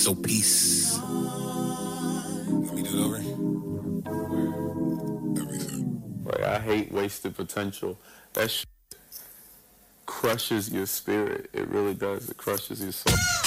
So peace. Let me do it over. Everything. Like, I hate wasted potential. That shit crushes your spirit. It really does. It crushes your soul.